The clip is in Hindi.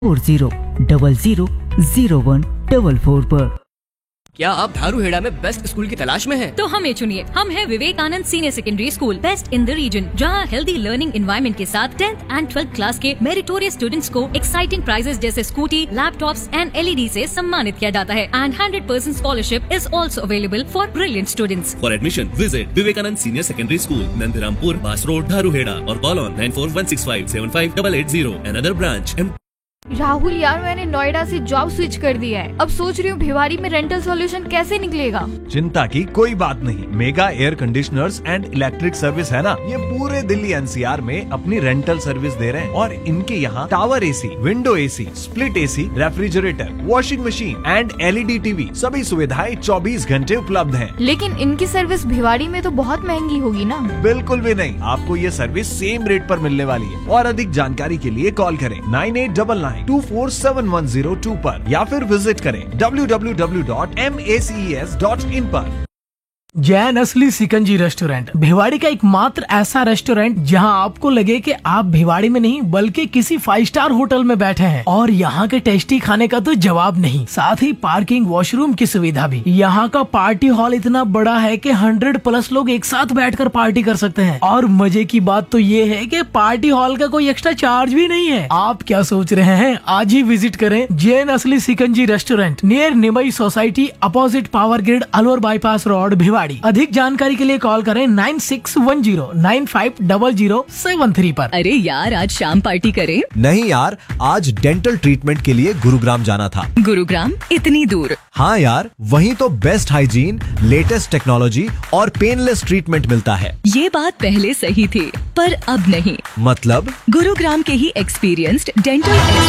40000144 पर। क्या आप धारूहेड़ा में बेस्ट स्कूल की तलाश में हैं? तो हमें चुनिए। हम है Vivekananda senior secondary school, best in the reason, जहां हेल्दी लर्निंग एनवायरनमेंट के साथ 10th एंड 12th क्लास के मेरिटोरियस स्टूडेंट्स को एक्साइटिंग प्राइजेस जैसे स्कूटी, लैपटॉप्स एंड LED से सम्मानित किया जाता है। And 100% scholarship is also available for brilliant students. For admission visit Vivekananda senior secondary school, Nandrampur, बास रोड, धारूहेड़ा और call on 9416575880 and other branch. Rahul यार, मैंने नोएडा से जॉब स्विच कर दिया है। अब सोच रही हूँ भिवाड़ी में रेंटल सॉल्यूशन कैसे निकलेगा। चिंता की कोई बात नहीं। Mega air conditioners and electric service है ना, ये पूरे दिल्ली NCR में अपनी रेंटल सर्विस दे रहे हैं। और इनके यहाँ tower AC, window AC, split AC, refrigerator, washing machine and LED TV सभी सुविधाएं 24 घंटे उपलब्ध हैं। लेकिन इनकी सर्विस भिवाड़ी में तो बहुत महंगी होगी ना। बिल्कुल भी नहीं, आपको ये सर्विस सेम रेट पर मिलने वाली है। और अधिक जानकारी के लिए कॉल करें 9899247102 पर या फिर विजिट करें www.maces.in पर। जैन असली सिकंजी रेस्टोरेंट, भिवाड़ी का एकमात्र ऐसा रेस्टोरेंट जहां आपको लगे कि आप भिवाड़ी में नहीं बल्कि किसी 5 स्टार होटल में बैठे हैं। और यहाँ के टेस्टी खाने का तो जवाब नहीं, साथ ही पार्किंग, वॉशरूम की सुविधा भी। यहाँ का पार्टी हॉल इतना बड़ा है कि 100+ लोग एक साथ बैठकर पार्टी कर सकते हैं। और मजे की बात तो ये है कि पार्टी हॉल का कोई एक्स्ट्रा चार्ज भी नहीं है। आप क्या सोच रहे हैं, आज ही विजिट करें जैन असली shikanji restaurant, near Nimai society, opposite power grid, Alwar bypass road, Bhiwadi. अधिक जानकारी के लिए कॉल करें 9610950073 पर। अरे यार, आज शाम पार्टी करें? नहीं यार, आज डेंटल ट्रीटमेंट के लिए गुरुग्राम जाना था। गुरुग्राम? इतनी दूर? हाँ यार, वहीं तो बेस्ट हाइजीन, लेटेस्ट टेक्नोलॉजी और पेनलेस ट्रीटमेंट मिलता है। ये बात पहले सही थी, पर अब नहीं। मतलब? गुरुग्राम के ही एक्सपीरियंस्ड डेंटल